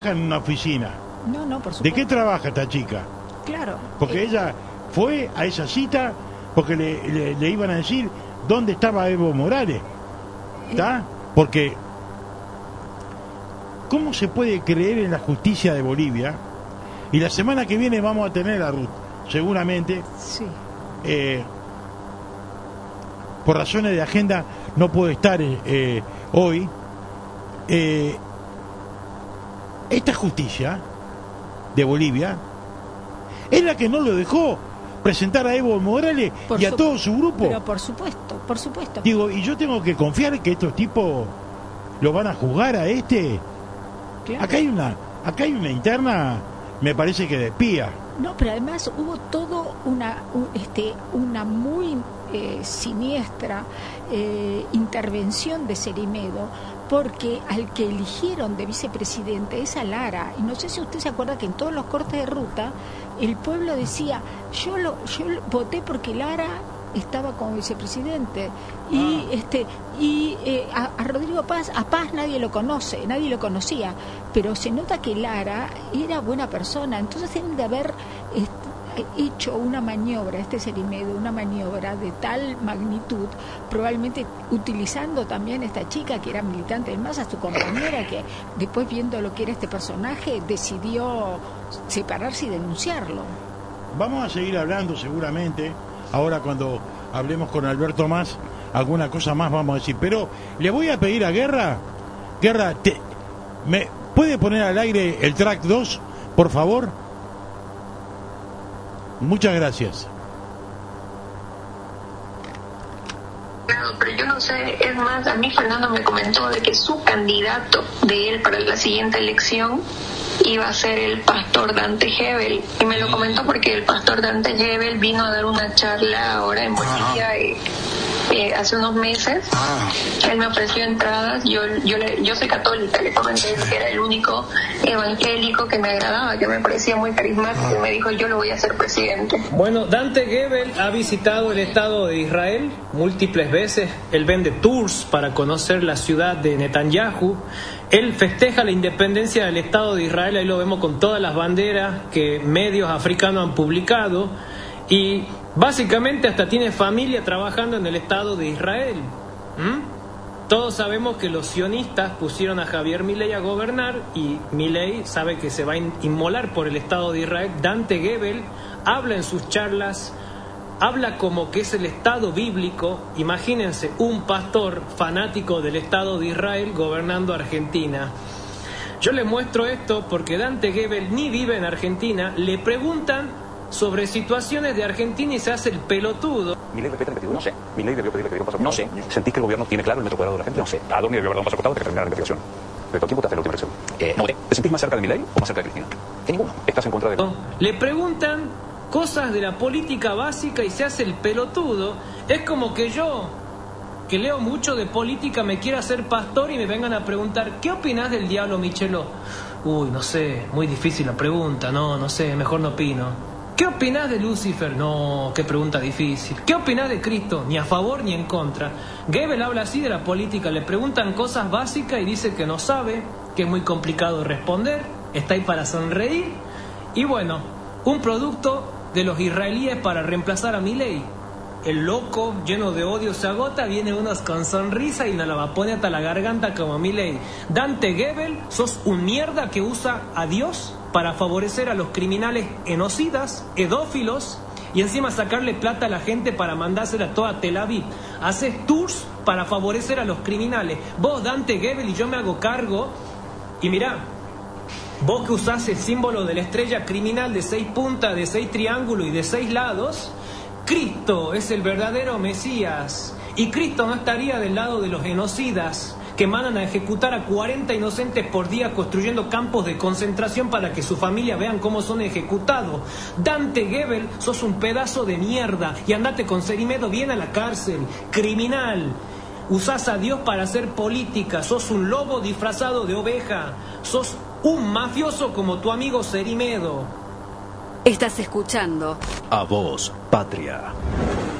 en una oficina. No, por supuesto. ¿De qué trabaja esta chica? Claro. Porque ella fue a esa cita porque le iban a decir dónde estaba Evo Morales. ¿Está? Porque ¿cómo se puede creer en la justicia de Bolivia? Y la semana que viene vamos a tener a Ruth, seguramente. Sí. Por razones de agenda no puedo estar hoy. Esta justicia de Bolivia es la que no lo dejó presentar a Evo Morales y a todo su grupo. Pero por supuesto. Digo, y yo tengo que confiar que estos tipos lo van a juzgar a este. Claro. Acá hay una interna, me parece que de espía. No, pero además hubo todo una muy siniestra intervención de Cerimedo, porque al que eligieron de vicepresidente es a Lara, y no sé si usted se acuerda que en todos los cortes de ruta el pueblo decía, yo voté porque Lara estaba como vicepresidente, y a Rodrigo Paz, a Paz nadie lo conocía, pero se nota que Lara era buena persona. Entonces tienen de haber hecho una maniobra, Cerimedo, una maniobra de tal magnitud, probablemente utilizando también a esta chica que era militante del MAS, a su compañera, que después, viendo lo que era este personaje, decidió separarse y denunciarlo. Vamos a seguir hablando seguramente. Ahora cuando hablemos con Alberto Más, alguna cosa más vamos a decir. Pero le voy a pedir a Guerra, ¿me puede poner al aire el track 2, por favor? Muchas gracias. Pero yo no sé, es más, a mí Fernando me comentó de que su candidato de él para la siguiente elección iba a ser el pastor Dante Gebel, y me lo comentó porque el pastor Dante Gebel vino a dar una charla ahora en Bolivia hace unos meses. Él me ofreció entradas, yo soy católica, le comenté que era el único evangélico que me agradaba, que me parecía muy carismático, y me dijo, yo lo voy a hacer presidente. Bueno, Dante Gebel ha visitado el Estado de Israel múltiples veces. Él vende tours para conocer la ciudad de Netanyahu. Él festeja la independencia del Estado de Israel, ahí lo vemos con todas las banderas que medios africanos han publicado, y básicamente hasta tiene familia trabajando en el Estado de Israel. Todos sabemos que los sionistas pusieron a Javier Milei a gobernar, y Milei sabe que se va a inmolar por el Estado de Israel. Dante Gebel habla en sus charlas, habla como que es el Estado bíblico. Imagínense, un pastor fanático del Estado de Israel gobernando Argentina. Yo les muestro esto porque Dante Gebel ni vive en Argentina. Le preguntan sobre situaciones de Argentina y se hace el pelotudo. ¿Milei respeta el investigador? No sé. ¿Milei debió pedirle que diera un paso acotado? No sé. ¿Sentís que el gobierno tiene claro el metro cuadrado de la gente? No sé. ¿A dónde debió haber dado un paso acotado hasta que terminara la investigación? ¿Pero quién votaste en la última elección? No voté. ¿Te sentís más cerca de Milei o más cerca de Cristina? En ninguno. ¿Estás en contra de...? Le preguntan cosas de la política básica y se hace el pelotudo. Es como que yo, que leo mucho de política, me quiera ser pastor y me vengan a preguntar, ¿qué opinás del diablo Michelo? Uy, no sé, muy difícil la pregunta, no sé, mejor no opino. ¿Qué opinás de Lucifer? No, qué pregunta difícil. ¿Qué opinás de Cristo? Ni a favor ni en contra. Gebel habla así de la política, le preguntan cosas básicas y dice que no sabe, que es muy complicado responder, está ahí para sonreír. Y bueno, un producto de los israelíes para reemplazar a Milei. El loco, lleno de odio, se agota, viene unos con sonrisa y nos la va a poner hasta la garganta como Milei. Dante Gebel, sos un mierda que usa a Dios para favorecer a los criminales genocidas, pedófilos, y encima sacarle plata a la gente para mandársela a toda Tel Aviv. Haces tours para favorecer a los criminales. Vos, Dante Gebel, y yo me hago cargo, y mirá, vos que usás el símbolo de la estrella criminal de 6 puntas, de 6 triángulos y de 6 lados, Cristo es el verdadero Mesías. Y Cristo no estaría del lado de los genocidas que mandan a ejecutar a 40 inocentes por día construyendo campos de concentración para que su familia vean cómo son ejecutados. Dante Gebel, sos un pedazo de mierda y andate con Cerimedo bien a la cárcel. Criminal. Usás a Dios para hacer política. Sos un lobo disfrazado de oveja. Sos un mafioso como tu amigo Cerimedo. Estás escuchando A Voz Patria.